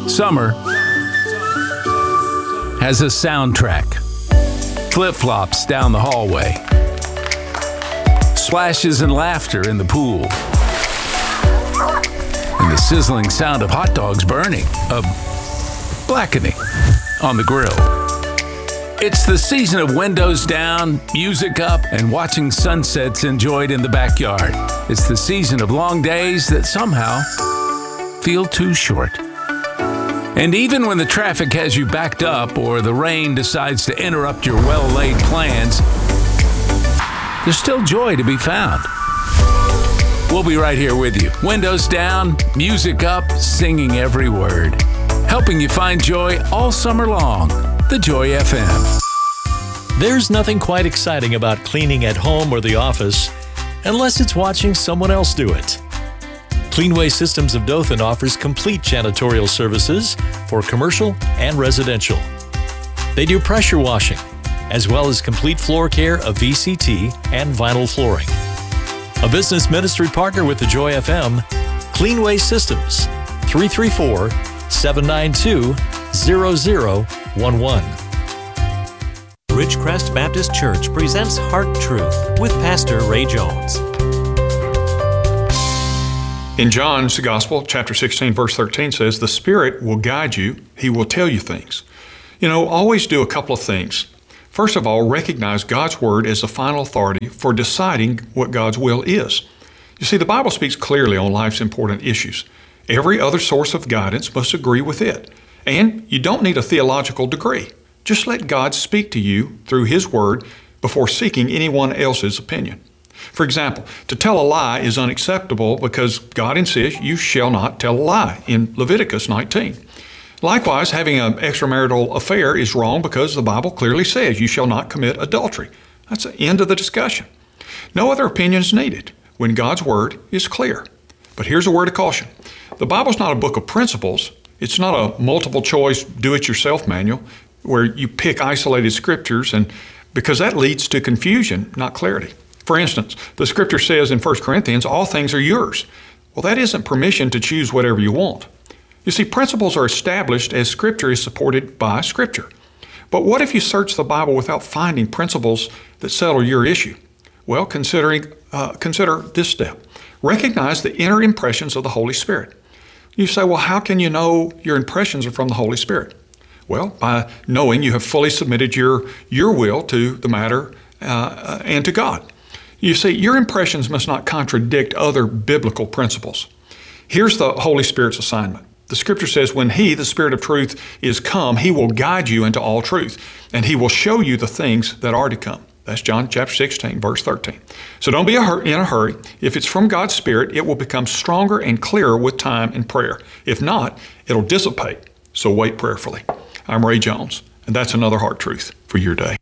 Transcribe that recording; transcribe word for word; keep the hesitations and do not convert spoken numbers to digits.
Summer has a soundtrack. Flip-flops down the hallway. Splashes and laughter in the pool. And the sizzling sound of hot dogs burning, of blackening on the grill. It's the season of windows down, music up, and watching sunsets enjoyed in the backyard. It's the season of long days that somehow feel too short. And even when the traffic has you backed up or the rain decides to interrupt your well-laid plans, there's still joy to be found. We'll be right here with you. Windows down, music up, singing every word. Helping you find joy all summer long. The Joy F M. There's nothing quite exciting about cleaning at home or the office unless it's watching someone else do it. Cleanway Systems of Dothan offers complete janitorial services for commercial and residential. They do pressure washing, as well as complete floor care of V C T and vinyl flooring. A business ministry partner with the Joy F M, Cleanway Systems, three three four, seven nine two, zero zero one one. Ridgecrest Baptist Church presents Heart Truth with Pastor Ray Jones. In John's Gospel, chapter sixteen, verse thirteen says, "The Spirit will guide you. He will tell you things." You know, always do a couple of things. First of all, recognize God's Word as the final authority for deciding what God's will is. You see, the Bible speaks clearly on life's important issues. Every other source of guidance must agree with it. And you don't need a theological degree. Just let God speak to you through His Word before seeking anyone else's opinion. For example, to tell a lie is unacceptable because God insists you shall not tell a lie in Leviticus nineteen. Likewise, having an extramarital affair is wrong because the Bible clearly says you shall not commit adultery. That's the end of the discussion. No other opinion is needed when God's Word is clear. But here's a word of caution. The Bible's not a book of principles. It's not a multiple choice do-it-yourself manual where you pick isolated scriptures, and because that leads to confusion, not clarity. For instance, the scripture says in First Corinthians, all things are yours. Well, that isn't permission to choose whatever you want. You see, principles are established as Scripture is supported by Scripture. But what if you search the Bible without finding principles that settle your issue? Well, considering, uh, consider this step. Recognize the inner impressions of the Holy Spirit. You say, well, how can you know your impressions are from the Holy Spirit? Well, by knowing you have fully submitted your, your will to the matter uh, and to God. You see, your impressions must not contradict other biblical principles. Here's the Holy Spirit's assignment. The Scripture says, when He, the Spirit of truth, is come, He will guide you into all truth, and He will show you the things that are to come. That's John chapter sixteen, verse thirteen. So don't be in a hurry. If it's from God's Spirit, it will become stronger and clearer with time and prayer. If not, it'll dissipate. So wait prayerfully. I'm Ray Jones, and that's another Heart Truth for your day.